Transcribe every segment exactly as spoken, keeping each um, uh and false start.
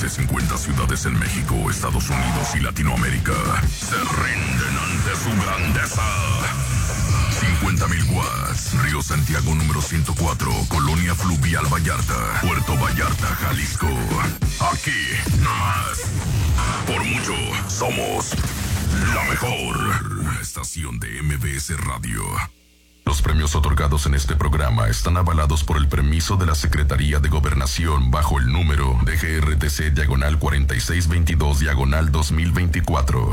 de cincuenta ciudades en México, Estados Unidos y Latinoamérica se rinden ante su grandeza. cincuenta mil watts, Río Santiago número ciento cuatro, Colonia Fluvial Vallarta, Puerto Vallarta, Jalisco. Aquí, nomás. Por mucho, somos la mejor estación de M B S Radio. Los premios otorgados en este programa están avalados por el permiso de la Secretaría de Gobernación bajo el número de G R T C diagonal cuarenta y seis veintidós diagonal dos mil veinticuatro.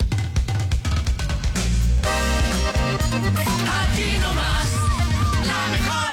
Aquí nomás, la mejor.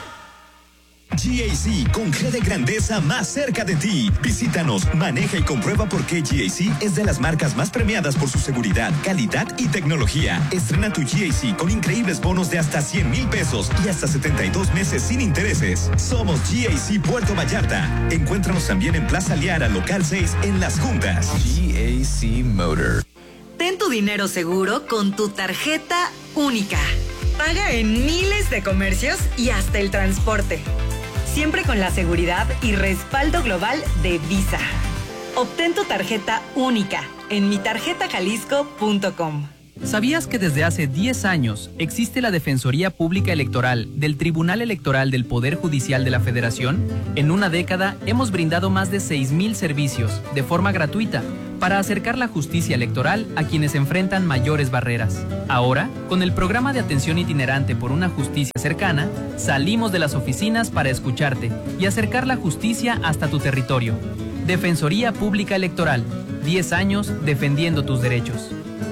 G A C, con G de grandeza más cerca de ti. Visítanos, maneja y comprueba por qué G A C es de las marcas más premiadas por su seguridad, calidad y tecnología. Estrena tu G A C con increíbles bonos de hasta cien mil pesos y hasta setenta y dos meses sin intereses. Somos G A C Puerto Vallarta. Encuéntranos también en Plaza Liara, local seis, en Las Juntas. G A C Motor. Ten tu dinero seguro con tu tarjeta única. Paga en miles de comercios y hasta el transporte. Siempre con la seguridad y respaldo global de Visa. Obtén tu tarjeta única en mi tarjeta jalisco punto com. ¿Sabías que desde hace diez años existe la Defensoría Pública Electoral del Tribunal Electoral del Poder Judicial de la Federación? En una década hemos brindado más de seis mil servicios de forma gratuita para acercar la justicia electoral a quienes enfrentan mayores barreras. Ahora, con el programa de atención itinerante por una justicia cercana, salimos de las oficinas para escucharte y acercar la justicia hasta tu territorio. Defensoría Pública Electoral, diez años defendiendo tus derechos.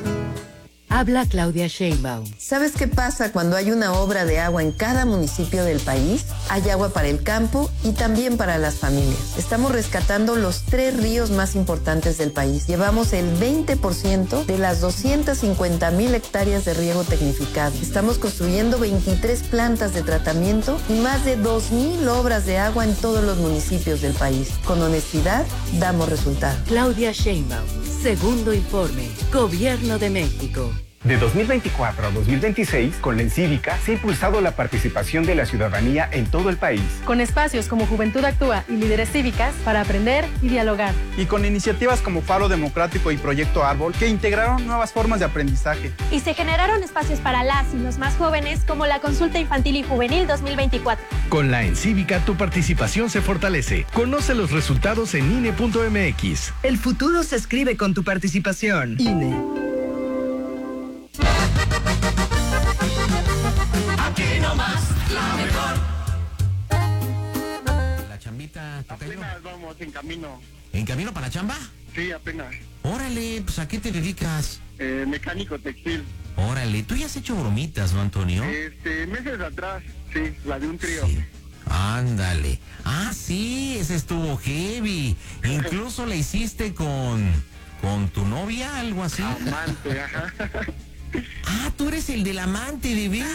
Habla Claudia Sheinbaum. ¿Sabes qué pasa cuando hay una obra de agua en cada municipio del país? Hay agua para el campo y también para las familias. Estamos rescatando los tres ríos más importantes del país. Llevamos el veinte por ciento de las doscientas cincuenta mil hectáreas de riego tecnificado. Estamos construyendo veintitrés plantas de tratamiento y más de dos mil obras de agua en todos los municipios del país. Con honestidad, damos resultados. Claudia Sheinbaum, segundo informe, Gobierno de México. De dos mil veinticuatro a dos mil veintiséis, con la Encívica se ha impulsado la participación de la ciudadanía en todo el país. Con espacios como Juventud Actúa y Líderes Cívicas para aprender y dialogar. Y con iniciativas como Faro Democrático y Proyecto Árbol que integraron nuevas formas de aprendizaje. Y se generaron espacios para las y los más jóvenes como la Consulta Infantil y Juvenil dos mil veinticuatro. Con la Encívica tu participación se fortalece. Conoce los resultados en I N E punto M X. El futuro se escribe con tu participación. I N E. Aquí nomás, la mejor. La chambita, tocayo. Apenas vamos en camino. ¿En camino para la chamba? Sí, apenas. Órale, pues ¿a qué te dedicas? Eh, mecánico textil. Órale, tú ya has hecho bromitas, ¿no, Antonio? Este, meses atrás, sí, la de un trío. Sí. Ándale. Ah, sí, ese estuvo heavy. Incluso la hiciste con, con tu novia, algo así. Amante, ajá. Ah, tú eres el del amante, de veras.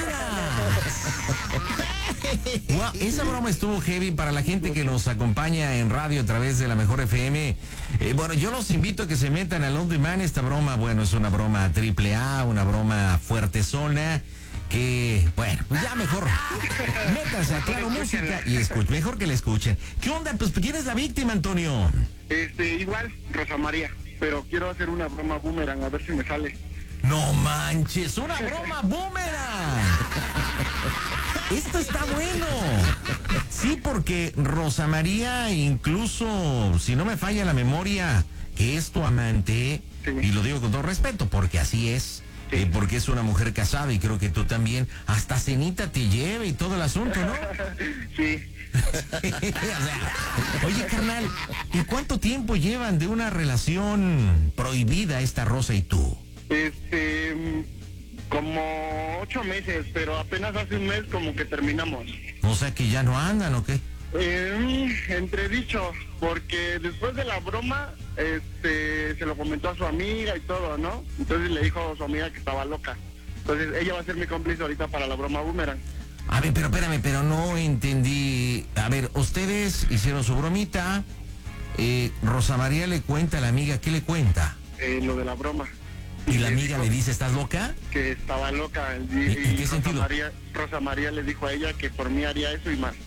Wow, esa broma estuvo heavy para la gente que nos acompaña en radio a través de la Mejor F M. Eh, bueno, yo los invito a que se metan al On Demand. Esta broma, bueno, es una broma triple A, una broma fuertezona. Que, bueno, pues ya mejor métanse a Claro Música y escuchen, mejor que la escuchen. ¿Qué onda? Pues ¿quién es la víctima, Antonio? Este, igual, Rosa María, pero quiero hacer una broma boomerang, a ver si me sale. No manches, una broma boomerang. Esto está bueno. Sí, porque Rosa María, incluso, si no me falla la memoria, que es tu amante, sí. Y lo digo con todo respeto, porque así es. Sí. Eh, porque es una mujer casada y creo que tú también, hasta cenita te lleva y todo el asunto, ¿no? Sí. O sea, oye, carnal, ¿y cuánto tiempo llevan de una relación prohibida esta Rosa y tú? Este, como ocho meses, pero apenas hace un mes como que terminamos. O sea que ya no andan, ¿o qué? Eh, entredicho, porque después de la broma, este, se lo comentó a su amiga y todo, ¿no? Entonces le dijo a su amiga que estaba loca. Entonces ella va a ser mi cómplice ahorita para la broma boomerang. A ver, pero espérame, pero no entendí. A ver, ustedes hicieron su bromita, eh, Rosa María le cuenta a la amiga, ¿qué le cuenta? Eh, lo de la broma. ¿Y la amiga le dice, ¿estás loca? Que estaba loca. Y, ¿En qué Rosa sentido? María, Rosa María le dijo a ella que por mí haría eso y más.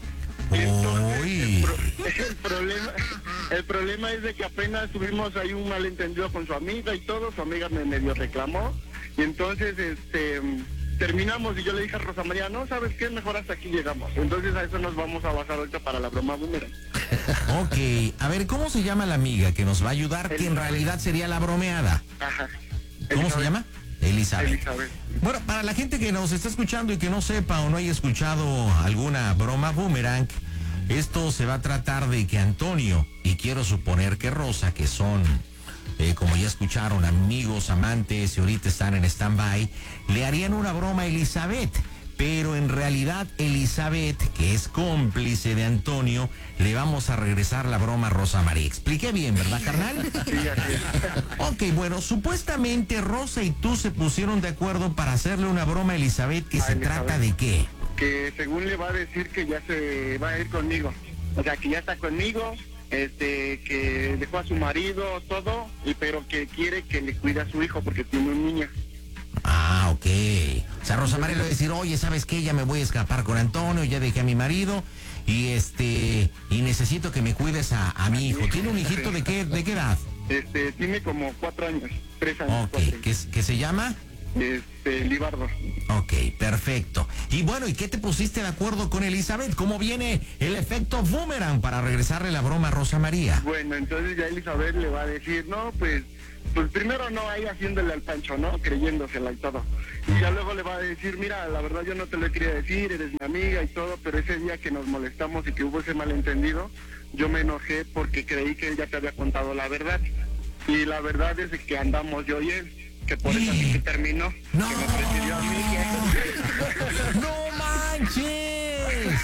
Uy. El, pro- el problema, el problema es de que apenas tuvimos ahí un malentendido con su amiga y todo, su amiga me medio reclamó, y entonces este terminamos y yo le dije a Rosa María, no, ¿sabes qué? Mejor hasta aquí llegamos. Entonces a eso nos vamos a basar ahorita para la broma boomerang. Ok, a ver, ¿cómo se llama la amiga que nos va a ayudar, que en realidad sería la bromeada? Ajá. ¿Cómo Elizabeth. se llama? Elizabeth. Elizabeth. Bueno, para la gente que nos está escuchando y que no sepa o no haya escuchado alguna broma boomerang, esto se va a tratar de que Antonio, y quiero suponer que Rosa, que son, eh, como ya escucharon, amigos, amantes y ahorita están en stand-by, le harían una broma a Elizabeth. Pero en realidad Elizabeth, que es cómplice de Antonio, le vamos a regresar la broma a Rosa María. Expliqué bien, ¿verdad, carnal? Sí, así es. Ok, bueno, supuestamente Rosa y tú se pusieron de acuerdo para hacerle una broma a Elizabeth, que A se Elizabeth. trata de qué. Que según le va a decir que ya se va a ir conmigo. O sea, que ya está conmigo, este, que dejó a su marido, todo, y pero que quiere que le cuide a su hijo porque tiene un niño. Ah, ok. O sea, Rosa María le va a decir, oye, ¿sabes qué? Ya me voy a escapar con Antonio, ya dejé a mi marido y este, y necesito que me cuides a, a mi hijo. ¿Tiene un hijito de qué, de qué edad? Este, tiene como cuatro años, tres años. Ok, cuatro. ¿qué, qué se llama? Este, Libardo. Ok, perfecto. Y bueno, ¿y qué te pusiste de acuerdo con Elizabeth? ¿Cómo viene el efecto boomerang para regresarle la broma a Rosa María? Bueno, entonces ya Elizabeth le va a decir, no, pues, pues primero no, ahí haciéndole al Pancho, ¿no? Creyéndosela y todo. Y ya luego le va a decir, mira, la verdad yo no te lo quería decir, eres mi amiga y todo, pero ese día que nos molestamos y que hubo ese malentendido, yo me enojé porque creí que ella te había contado la verdad. Y la verdad es que andamos yo y él, que por eso así que terminó, No. que me prefirió a mí. Que... ¡No manches!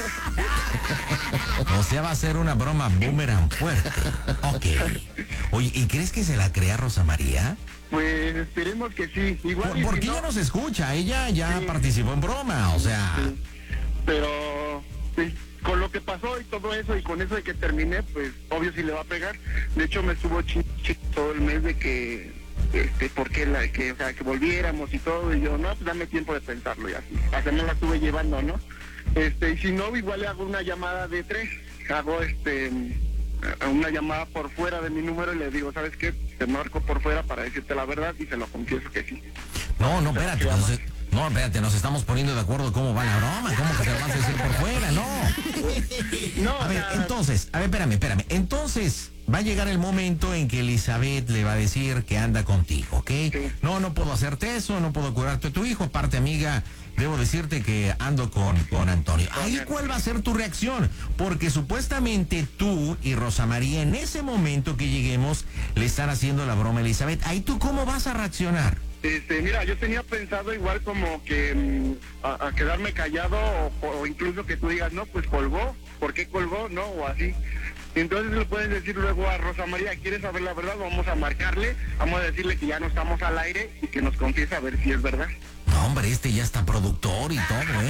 O sea, va a ser una broma boomerang fuerte. Ok. Oye, ¿y crees que se la crea Rosa María? Pues esperemos que sí. Igual Por, y porque si no- ella nos escucha, ella ya Sí. participó en broma, o sea... Sí. Pero pues, con lo que pasó y todo eso y con eso de que terminé, pues obvio sí le va a pegar. De hecho me estuvo ch ch todo el mes de que, este, porque la, que, o sea, que volviéramos y todo, y yo, no, pues dame tiempo de pensarlo y así. Hasta me la estuve llevando, ¿no? Este, y si no, igual le hago una llamada de tres, hago este a- una llamada por fuera de mi número y le digo, ¿sabes qué? Te marco por fuera para decirte la verdad y se lo confieso que sí. No, no, espérate, nos, no, espérate, nos estamos poniendo de acuerdo cómo va la broma, cómo que te vas a decir por fuera, no. No, A ver, o sea, entonces, a ver, espérame, espérame. Entonces, va a llegar el momento en que Elizabeth le va a decir que anda contigo, ¿ok? No, no puedo hacerte eso, no puedo curarte a tu hijo. Aparte, amiga, debo decirte que ando con, con Antonio. Ahí, ¿cuál va a ser tu reacción? Porque supuestamente tú y Rosa María, en ese momento que lleguemos, le están haciendo la broma a Elizabeth. Ahí, ¿tú cómo vas a reaccionar? Este, mira, yo tenía pensado igual como que mm, a, a quedarme callado o, o incluso que tú digas, no, pues colgó, ¿por qué colgó? No, o así. Entonces le puedes decir luego a Rosa María, ¿quieres saber la verdad? Vamos a marcarle, vamos a decirle que ya no estamos al aire y que nos confiese a ver si es verdad. No, hombre, este ya está productor y todo, ¿eh?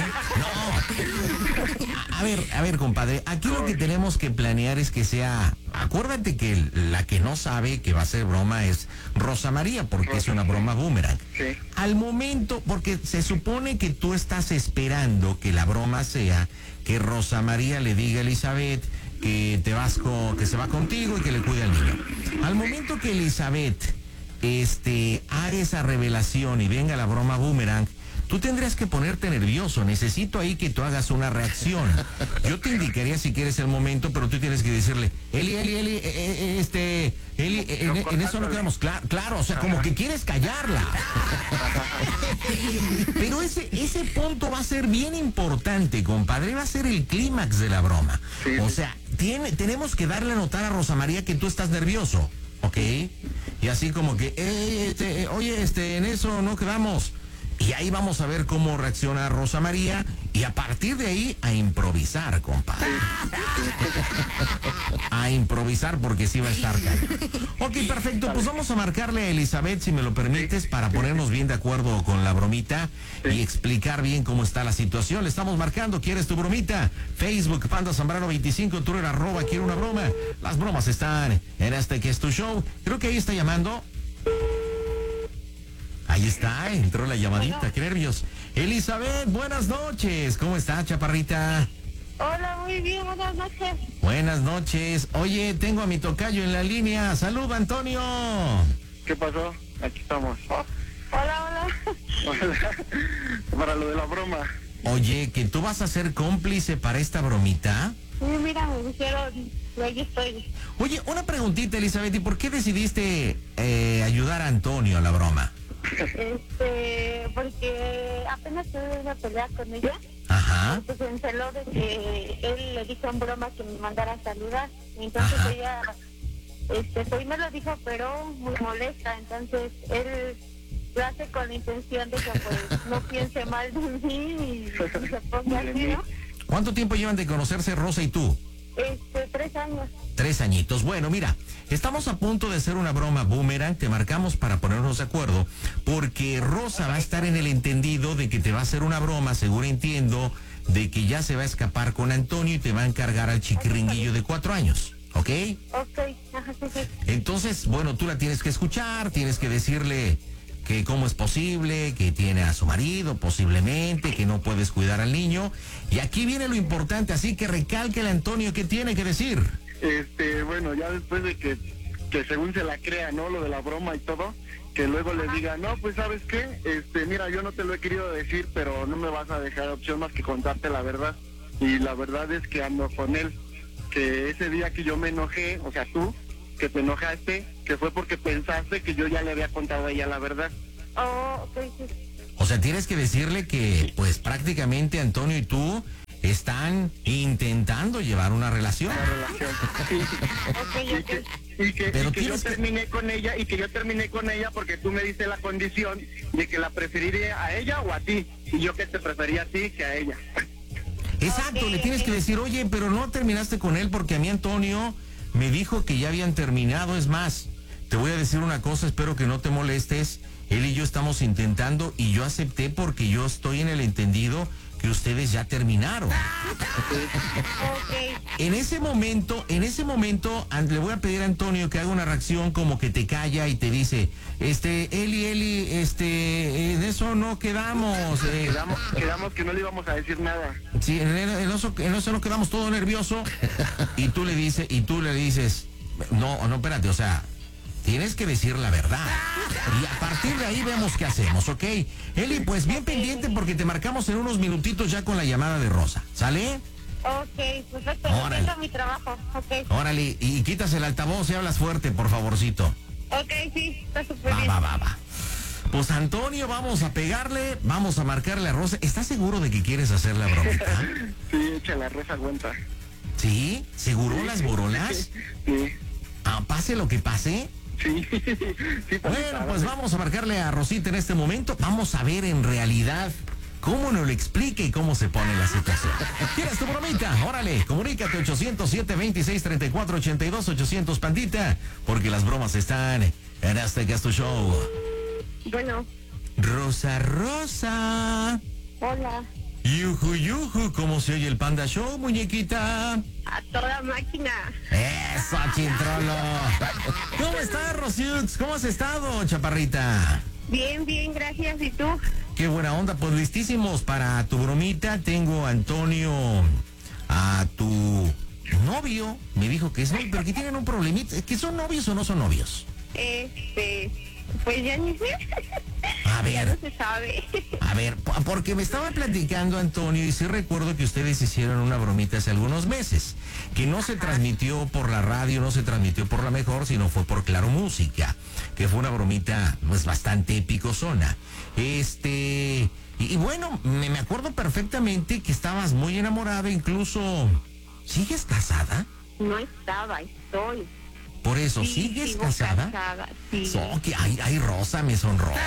No. A ver, a ver, compadre, aquí lo que tenemos que planear es que sea... Acuérdate que la que no sabe que va a ser broma es Rosa María, porque es una broma boomerang. Sí. Al momento, porque se supone que tú estás esperando que la broma sea que Rosa María le diga a Elizabeth que te vas con, que se va contigo y que le cuide al niño. Al momento que Elizabeth este, haga esa revelación y venga la broma boomerang, tú tendrías que ponerte nervioso. Necesito ahí que tú hagas una reacción. Yo te indicaría si quieres el momento, pero tú tienes que decirle, Eli, Eli, Eli, eh, eh, este, Eli, eh, en, en eso no quedamos. Claro, claro, o sea, como que quieres callarla. Pero ese, ese punto va a ser bien importante, compadre. Va a ser el clímax de la broma. O sea, tiene, tenemos que darle a notar a Rosa María que tú estás nervioso, ¿ok? Y así como que, eh, este, eh, oye, este, en eso no quedamos. Y ahí vamos a ver cómo reacciona Rosa María y a partir de ahí a improvisar, compadre. A improvisar porque sí va a estar cañón. Ok, perfecto, pues vamos a marcarle a Elizabeth, si me lo permites, para ponernos bien de acuerdo con la bromita y explicar bien cómo está la situación. Le estamos marcando, ¿quieres tu bromita? Facebook, Panda Zambrano veinticinco, Twitter, arroba, quiero una broma. Las bromas están en este que es tu show. Creo que ahí está llamando. Ahí está, entró la llamadita, qué nervios. Elizabeth, buenas noches. ¿Cómo está, chaparrita? Hola, muy bien, buenas noches. Buenas noches. Oye, tengo a mi tocayo en la línea. ¡Salud, Antonio! ¿Qué pasó? Aquí estamos. Oh, hola, hola. Hola. Para lo de la broma. Oye, ¿que tú vas a ser cómplice para esta bromita? Sí, mira, me dijeron, ahí estoy. Oye, una preguntita, Elizabeth, ¿y por qué decidiste eh, ayudar a Antonio a la broma? Este, porque apenas tuve una pelea con ella. Ajá. Entonces se enceló de que él le dijo en broma que me mandara a saludar. Entonces Ajá. ella, este, pues me lo dijo, pero muy molesta. Entonces él lo hace con la intención de que pues no piense mal de mí y, y se ponga así, ¿no? ¿Cuánto tiempo llevan de conocerse Rosa y tú? Este, tres años. Tres añitos. Bueno, mira, estamos a punto de hacer una broma boomerang. Te marcamos para ponernos de acuerdo, porque Rosa va a estar en el entendido de que te va a hacer una broma, seguro entiendo, de que ya se va a escapar con Antonio y te va a encargar al chiquiringuillo de cuatro años. ¿Ok? Ok, ajá, sí, sí. Entonces, bueno, tú la tienes que escuchar, tienes que decirle que cómo es posible, que tiene a su marido posiblemente, que no puedes cuidar al niño. Y aquí viene lo importante, así que recálquele, Antonio, ¿qué tiene que decir? Este, bueno, ya después de que, que según se la crea, ¿no? Lo de la broma y todo, que luego le diga, no, pues ¿sabes qué? Este, mira, yo no te lo he querido decir, pero no me vas a dejar opción más que contarte la verdad. Y la verdad es que ando con él, que ese día que yo me enojé, o sea, tú, que te enojaste, que fue porque pensaste que yo ya le había contado a ella la verdad. Oh, ok, sí. O sea, tienes que decirle que, pues, prácticamente Antonio y tú están intentando llevar una relación. Una relación, sí. Okay, okay. Y que, y que, Pero y que yo tienes que... terminé con ella, y que yo terminé con ella porque tú me diste la condición de que la preferiría a ella o a ti, y yo que te prefería a ti que a ella. Exacto, okay, le tienes okay. que decir, oye, pero no terminaste con él porque a mí Antonio me dijo que ya habían terminado. Es más, te voy a decir una cosa, espero que no te molestes. Él y yo estamos intentando y yo acepté porque yo estoy en el entendido que ustedes ya terminaron. Okay. En ese momento, en ese momento, le voy a pedir a Antonio que haga una reacción como que te calla y te dice, este, Eli, Eli, este, en eso no quedamos. Eh. Quedamos, quedamos que no le íbamos a decir nada. Sí, en, en, en, eso, en eso no quedamos todo nervioso. Y tú le dices, y tú le dices, no, no, espérate, o sea, tienes que decir la verdad. Y a partir de ahí vemos qué hacemos, ¿ok? Eli, pues bien pendiente porque te marcamos en unos minutitos ya con la llamada de Rosa. ¿Sale? Ok, perfecto. Órale. Mi trabajo, ok. Órale, y quitas el altavoz y hablas fuerte, por favorcito. Ok, sí, está súper va, bien. Va, va, va. Pues Antonio, vamos a pegarle, vamos a marcarle a Rosa. ¿Estás seguro de que quieres hacer la bromita? Sí, echa la Rosa aguanta. ¿Sí? ¿Seguro las borolas? Sí. Ah, pase lo que pase. Sí, sí. Bueno, pues vamos a marcarle a Rosita en este momento. Vamos a ver en realidad cómo nos lo explica y cómo se pone la situación. ¿Quieres tu bromita? Órale, comunícate ochocientos siete, veintiséis, treinta y cuatro, ochenta y dos, ochocientos pandita, porque las bromas están en este Gasto Show. Bueno. Rosa, Rosa. Hola. Yuju, yuju, ¿cómo se oye el Panda Show, muñequita? A toda máquina. Eso, chintrolo. ¿Cómo estás, Rosiux? ¿Cómo has estado, chaparrita? Bien, bien, gracias. ¿Y tú? Qué buena onda. Pues listísimos para tu bromita. Tengo a Antonio, a tu novio. Me dijo que es novio, pero que tienen un problemita. ¿Que son novios o no son novios? Este... Pues ya ni sé. A ver. Ya no se sabe. A ver, porque me estaba platicando Antonio y sí recuerdo que ustedes hicieron una bromita hace algunos meses, que no se transmitió por la radio, no se transmitió por la mejor, sino fue por Claro Música, que fue una bromita pues bastante epicozona. Este, y, y bueno, me, me acuerdo perfectamente que estabas muy enamorada, incluso, ¿sigues casada? No estaba, estoy. Por eso, sí, ¿sigues casada? casada? Sí. So, que ay, ay, Rosa, me sonroja.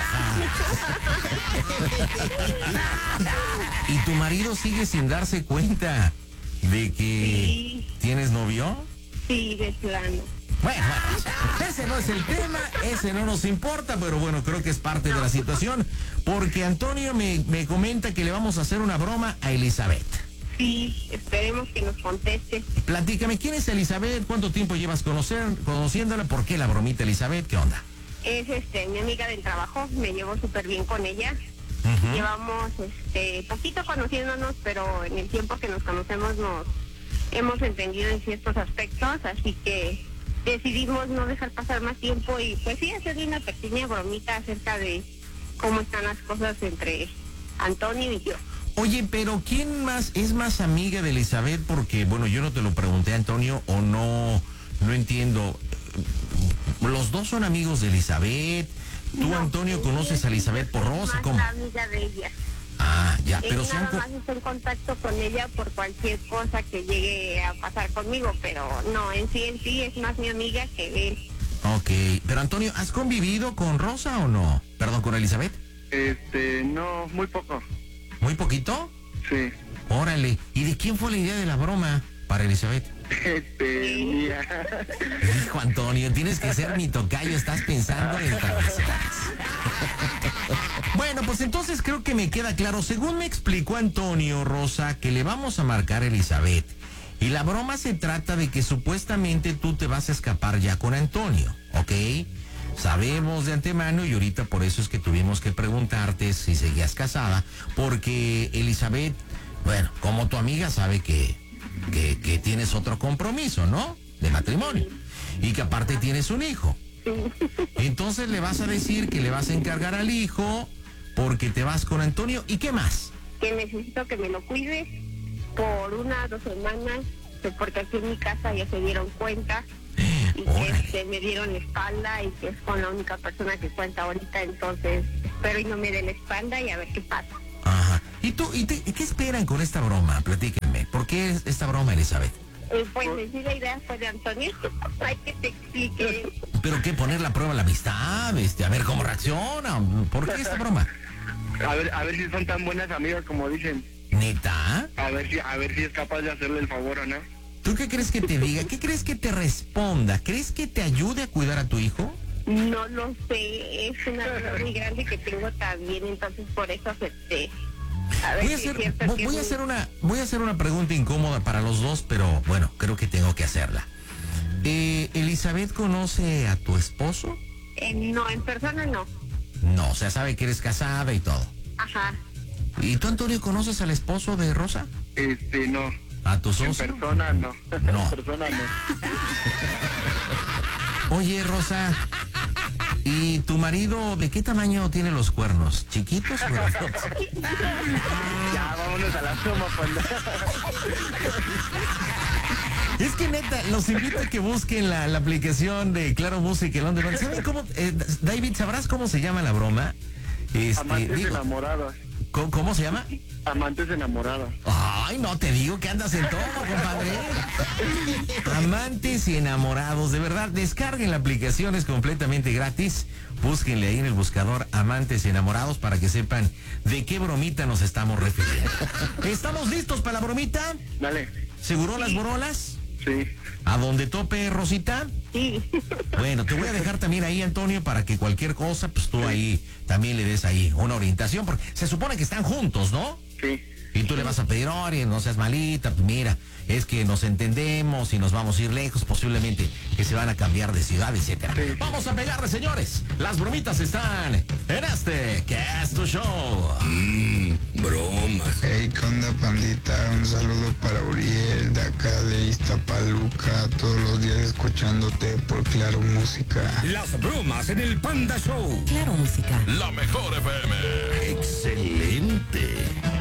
¿Y tu marido sigue sin darse cuenta de que sí. tienes novio? Sí, de plano. Bueno, bueno, ese no es el tema, ese no nos importa, pero bueno, creo que es parte de la situación, porque Antonio me, me comenta que le vamos a hacer una broma a Elizabeth. Sí, esperemos que nos conteste. Platícame, ¿quién es Elizabeth? ¿Cuánto tiempo llevas conocer, conociéndola? ¿Por qué la bromita, Elizabeth? ¿Qué onda? Es este mi amiga del trabajo, me llevo súper bien con ella. Uh-huh. Llevamos este poquito conociéndonos, pero en el tiempo que nos conocemos nos hemos entendido en ciertos aspectos, así que decidimos no dejar pasar más tiempo y pues sí hacerle una pequeña bromita acerca de cómo están las cosas entre Antonio y yo. Oye, pero ¿quién más es más amiga de Elizabeth? Porque, bueno, yo no te lo pregunté, Antonio, o no, no entiendo. ¿Los dos son amigos de Elizabeth? ¿Tú, no, Antonio, conoces a Elizabeth por Rosa? ¿Cómo? La amiga de ella. Ah, ya, pero él son... nada más está en contacto con ella por cualquier cosa que llegue a pasar conmigo, pero no, en sí, en sí es más mi amiga que él. Ok, pero Antonio, ¿has convivido con Rosa o no? Perdón, ¿con Elizabeth? Este, no, muy poco. ¿Muy poquito? Sí. Órale, ¿y de quién fue la idea de la broma para Elizabeth? Este, mía. Hijo Antonio, tienes que ser mi tocayo, estás pensando en travesuras. Bueno, pues entonces creo que me queda claro, según me explicó Antonio, Rosa, que le vamos a marcar a Elizabeth. Y la broma se trata de que supuestamente tú te vas a escapar ya con Antonio, ¿ok? Sabemos de antemano y ahorita por eso es que tuvimos que preguntarte si seguías casada, porque Elizabeth, bueno, como tu amiga sabe que, que, que tienes otro compromiso, ¿no? De matrimonio. Y que aparte tienes un hijo. Entonces le vas a decir que le vas a encargar al hijo porque te vas con Antonio. ¿Y qué más? Que necesito que me lo cuides por unas dos semanas, porque aquí en mi casa ya se dieron cuenta. Y que este, me dieron la espalda y que es con la única persona que cuenta ahorita, entonces espero y no me dé la espalda y a ver qué pasa. Ajá. ¿Y tú, y, te, y qué esperan con esta broma? Platíquenme. ¿Por qué esta broma, Elizabeth? Eh, pues sí, la idea fue de Antonio. Hay que te explique. ¿Pero qué? ¿Poner la prueba a la amistad? Este, a ver cómo reacciona. ¿Por qué esta broma? A ver, a ver si son tan buenas amigas como dicen. ¿Neta? A ver si, a ver si es capaz de hacerle el favor o no. ¿Tú qué crees que te diga? ¿Qué crees que te responda? ¿Crees que te ayude a cuidar a tu hijo? No lo sé, es una duda muy grande que tengo también, entonces por eso acepté. A ver voy, a si hacer, es cierto voy, que a es hacer una, voy a hacer una pregunta incómoda para los dos, pero bueno, creo que tengo que hacerla. Eh, ¿Elizabeth conoce a tu esposo? Eh, no, en persona no. No, o sea, sabe que eres casada y todo. Ajá. ¿Y tú, Antonio, conoces al esposo de Rosa? Este, no. ¿A tu socio? En persona no. No. En persona no. Oye, Rosa, ¿y tu marido de qué tamaño tiene los cuernos? ¿Chiquitos o grandes? Ya, vámonos a la suma, panda. Es que neta, los invito a que busquen la, la aplicación de Claro Música y Londres. ¿Saben cómo, eh, David, sabrás cómo se llama la broma? Este, Amantes digo, enamorados. ¿cómo, ¿Cómo se llama? Amantes enamorados. Ay, no te digo que andas en todo, compadre. Amantes y enamorados, de verdad, descarguen la aplicación, es completamente gratis. Búsquenle ahí en el buscador Amantes y Enamorados para que sepan de qué bromita nos estamos refiriendo. ¿Estamos listos para la bromita? Dale. ¿Seguro las borolas? Sí. ¿A donde tope, Rosita? Sí. Bueno, te voy a dejar también ahí, Antonio, para que cualquier cosa, pues tú ahí también le des ahí una orientación, porque se supone que están juntos, ¿no? Sí. Y tú le vas a pedir, oye, no seas malita, pues mira, es que nos entendemos y nos vamos a ir lejos, posiblemente que se van a cambiar de ciudad, etcétera. Sí. Vamos a pegarle, señores. Las bromitas están en este que es tu show. Mmm, bromas. Hey, ¿qué onda, pandita? Un saludo para Uriel, de acá de Iztapaluca, todos los días escuchándote por Claro Música. Las bromas en el Panda Show. Claro Música. La mejor F M. Excelente.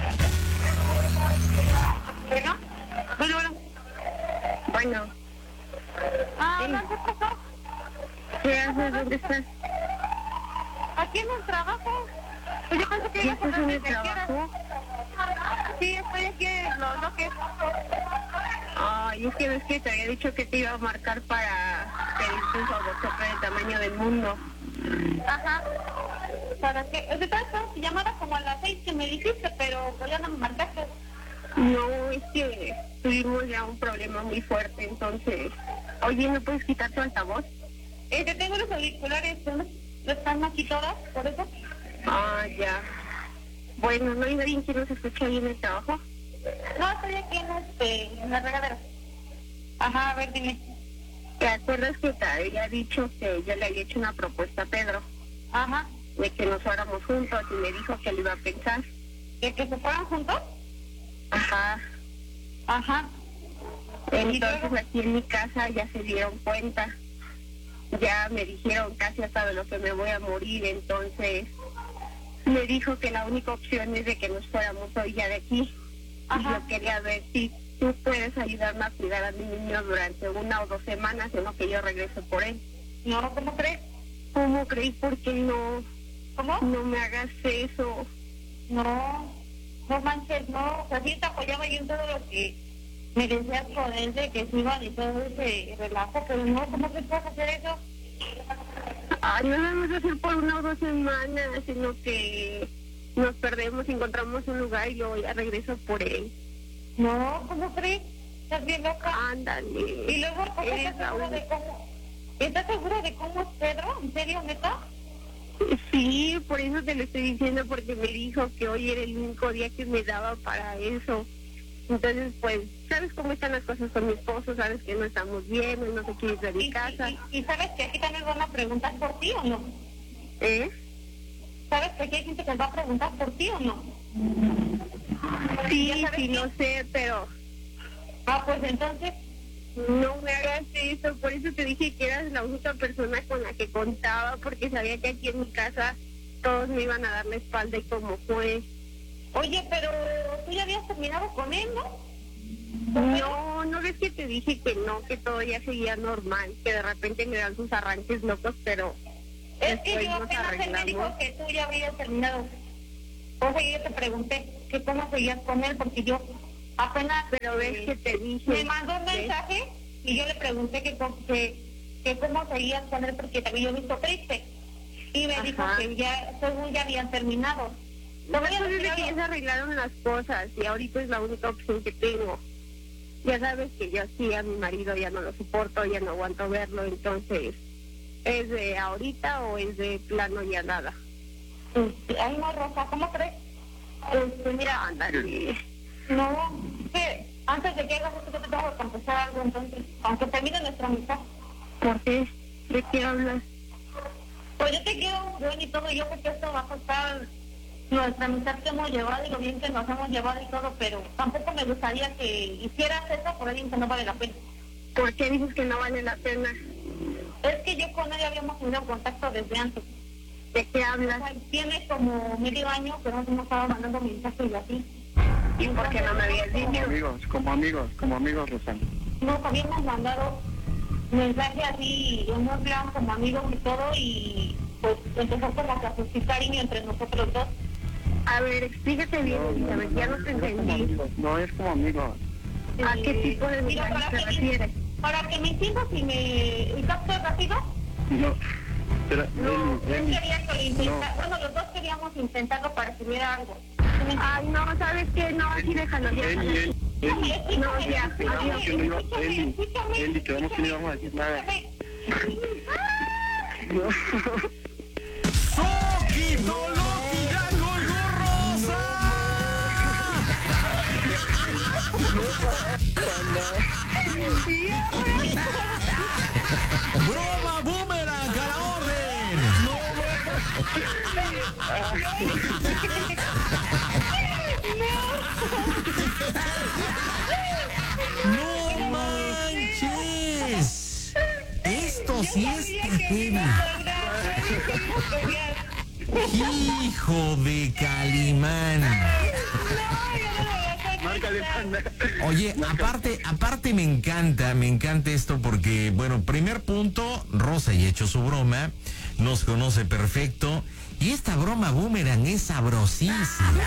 Bueno, bueno, bueno. Bueno. Ah, ¿qué pasó? ¿Qué haces? ¿Dónde estás? Aquí en el trabajo. Pues yo pensé que ibas a estar en el trabajo. Sí, estoy aquí en los bloques. Ay, es que ves que te había dicho que te iba a marcar para pedirte un favor sobre el tamaño del mundo. Ajá. ¿Para qué? O sea, estaba llamada como a las seis que me dijiste, pero pues ya no me marcaste. No, es que tuvimos ya un problema muy fuerte, entonces... Oye, ¿me puedes quitar tu altavoz? Es que tengo los auriculares, ¿no? ¿Están aquí todas, por eso? Ah, ya. Bueno, ¿no hay nadie que nos escuche ahí en el trabajo? No, estoy aquí en, este, en la regadera. Ajá, a ver, dime. ¿Te acuerdas que te había dicho que yo le había hecho una propuesta a Pedro? Ajá. de que nos fuéramos juntos y me dijo que lo iba a pensar. ¿De que se fueran juntos? Ajá. Ajá. Entonces aquí en mi casa ya se dieron cuenta. Ya me dijeron casi hasta de lo que me voy a morir, entonces me dijo que la única opción es de que nos fuéramos hoy ya de aquí. Ajá. Y yo quería ver si tú puedes ayudarme a cuidar a mi niño durante una o dos semanas en lo que yo regreso por él. No, ¿cómo crees? ¿Cómo crees? ¿Por qué no? ¿Cómo? No me hagas eso. No, no manches, no. O sea, sí te apoyaba yo en todo lo que me decías con él de que se iban y todo ese relajo, pero no, ¿cómo que puedes hacer eso? Ay, no lo vamos a hacer por una o dos semanas, sino que nos perdemos y encontramos un lugar y yo ya regreso por él. No, ¿cómo crees? ¿Estás bien loca? Ándale. Y luego, ¿por qué estás segura de cómo? ¿Estás segura de cómo es Pedro? ¿En serio, neta? Sí, por eso te lo estoy diciendo, porque me dijo que hoy era el único día que me daba para eso. Entonces, pues, ¿sabes cómo están las cosas con mi esposo? ¿Sabes que no estamos bien, él no se quiere ir de mi casa? Y, y, y ¿sabes que aquí también van a preguntar por ti o no? ¿Eh? ¿Sabes que aquí hay gente que va a preguntar por ti o no? Sí, sí, no sé, pero... Ah, pues entonces... No me hagas eso, por eso te dije que eras la única persona con la que contaba, porque sabía que aquí en mi casa todos me iban a dar la espalda y como fue. Oye, pero tú ya habías terminado con él, ¿no? No, no ves que te dije que no, que todo ya seguía normal, que de repente me dan sus arranques locos, pero... Es que yo apenas él me dijo que tú ya habías terminado. O sea, yo te pregunté que cómo seguías con él, porque yo... Apenas, pero ves eh, que te dije. Me mandó un mensaje ¿ves? Y yo le pregunté que, que, que cómo seguías con él porque te había visto triste. Y me Ajá. dijo que ya, según ya habían terminado. Lo bueno es que ya se arreglaron las cosas y ahorita es la única opción que tengo. Ya sabes que yo sí a mi marido ya no lo soporto, ya no aguanto verlo, entonces, ¿es de ahorita o es de plano ya nada? Este, ay, no, Rosa, ¿cómo crees? Este, mira, ándale. No, que antes de que hagas esto yo te tengo que confesar algo, entonces, aunque termine nuestra amistad. ¿Por qué? ¿De qué hablas? Pues yo te quiero bien y todo, yo sé que esto va a costar nuestra amistad que hemos llevado y lo bien que nos hemos llevado y todo, pero tampoco me gustaría que hicieras eso por alguien que no vale la pena. ¿Por qué dices que no vale la pena? Es que yo con él habíamos tenido contacto desde antes. ¿De qué hablas? O sea, tiene como medio año que nos hemos estado mandando mensajes y así. ¿Y por qué no me habías dicho? Como amigos, como amigos, como amigos, Rosana. Nos habíamos mandado mensajes así, en un plan como amigos y todo, y pues empezó como a suscitar cariño entre nosotros dos. A ver, explícate bien, no, Elizabeth, no, ya no te entendí. No es como amigos. ¿A qué tipo de mensajes te refieres? Para que me entiendas y me... ¿Y captas rápido? No. Pero, no, Eli, Eli, quería que intentar, no. Bueno, los dos queríamos intentarlo para que hubiera algo. Ay, no, ¿sabes qué? No, así déjalo, ya. Eli, Eli, Eli. No, ya, quedamos que no iba, Eli, Eli, quedamos que no íbamos a decir nada. No. ¡Soquito, Loki, ya colgó Rosa! ¡Broma boomerang, a la orden! ¡No manches! Esto sí es heavy. ¡Hijo de Calimán! Oye, aparte, aparte me encanta, me encanta esto porque, bueno, primer punto, Rosa y hecho su broma, nos conoce perfecto. Y esta broma boomerang es sabrosísima.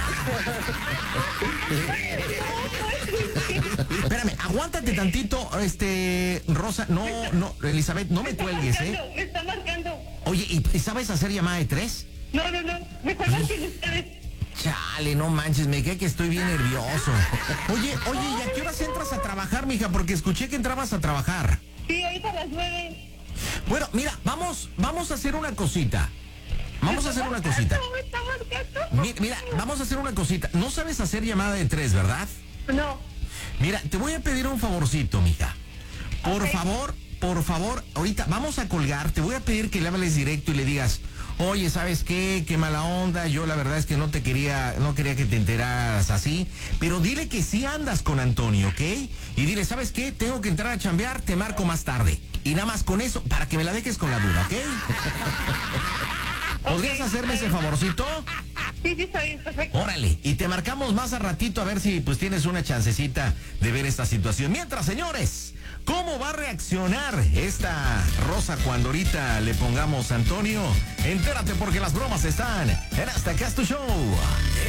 Espérame, aguántate tantito, este, Rosa, no, no, Elizabeth, no me cuelgues, ¿eh? Me está marcando. Oye, ¿y sabes hacer llamada de tres? No, no, no, mejor marquen ustedes. Chale, no manches, me quedé que estoy bien nervioso. Oye, oye, ¿y a qué horas entras a trabajar, mija? Porque escuché que entrabas a trabajar. Sí, ahorita a las nueve. Bueno, mira, vamos, vamos a hacer una cosita. Vamos a hacer una cosita. Mira, mira, vamos a hacer una cosita. No sabes hacer llamada de tres, ¿verdad? No. Mira, te voy a pedir un favorcito, mija. Por okay. favor, por favor, ahorita vamos a colgar. Te voy a pedir que le hables directo y le digas, oye, ¿sabes qué? Qué mala onda, yo la verdad es que no te quería, no quería que te enteraras así, pero dile que sí andas con Antonio, ¿ok? Y dile, ¿sabes qué? Tengo que entrar a chambear, te marco más tarde. Y nada más con eso, para que me la dejes con la duda, ¿ok? ¿Podrías okay, hacerme ese favorcito? Sí, sí, está bien, perfecto. Órale, y te marcamos más a ratito a ver si pues tienes una chancecita de ver esta situación. Mientras, señores, ¿cómo va a reaccionar esta Rosa cuando ahorita le pongamos a Antonio? Entérate porque las bromas están en Hasta Acá es tu Show.